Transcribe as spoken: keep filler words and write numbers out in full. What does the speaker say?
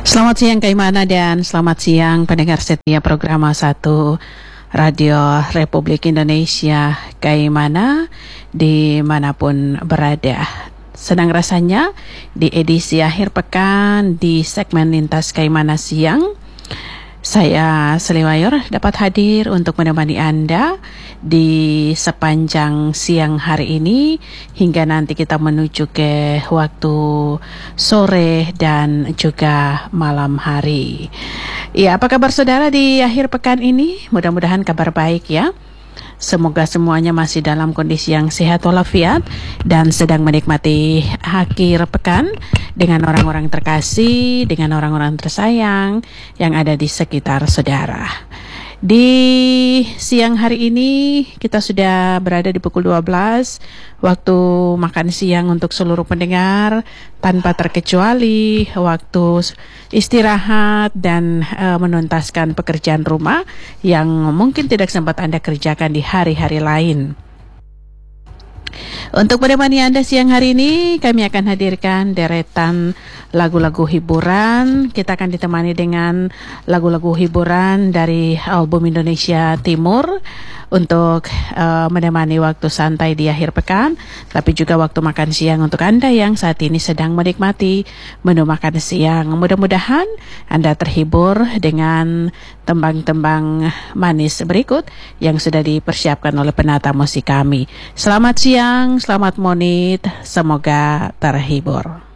Selamat siang Kak Imana dan selamat siang pendengar setia program satu Radio Republik Indonesia Kak Imana dimanapun berada. Senang rasanya di edisi akhir pekan di segmen Lintas Kak Imana Siang, saya Seliwayor dapat hadir untuk menemani Anda di sepanjang siang hari ini hingga nanti kita menuju ke waktu sore dan juga malam hari. Ya, apa kabar saudara di akhir pekan ini? Mudah-mudahan kabar baik ya. Semoga semuanya masih dalam kondisi yang sehat walafiat dan sedang menikmati akhir pekan dengan orang-orang terkasih, dengan orang-orang tersayang yang ada di sekitar saudara. Di siang hari ini kita sudah berada di pukul dua belas waktu makan siang untuk seluruh pendengar tanpa terkecuali waktu istirahat dan uh, menuntaskan pekerjaan rumah yang mungkin tidak sempat Anda kerjakan di hari-hari lain. Untuk menemani Anda siang hari ini, kami akan hadirkan deretan lagu-lagu hiburan. Kita akan ditemani dengan lagu-lagu hiburan dari album Indonesia Timur untuk uh, menemani waktu santai di akhir pekan, tapi juga waktu makan siang untuk Anda yang saat ini sedang menikmati menu makan siang. Mudah-mudahan Anda terhibur dengan tembang-tembang manis berikut yang sudah dipersiapkan oleh penata musik kami. Selamat siang, selamat monit, semoga terhibur.